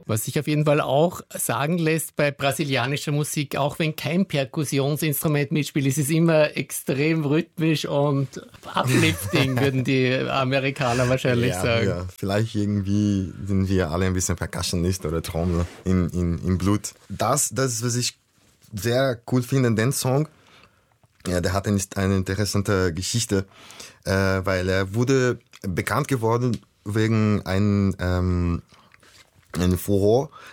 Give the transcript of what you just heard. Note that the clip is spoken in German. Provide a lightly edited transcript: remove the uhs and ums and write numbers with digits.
Was sich auf jeden Fall auch sagen lässt bei brasilianischer Musik, auch wenn kein Perkussionsinstrument mitspielt, ist es immer extrem rhythmisch und uplifting, würden die Amerikaner wahrscheinlich sagen. Ja, vielleicht irgendwie sind wir alle ein bisschen Percussionist oder Trommler im Blut. Das ist, was ich sehr cool finde, den Song. Ja, der hat eine interessante Geschichte, weil er wurde bekannt geworden wegen einem Furor,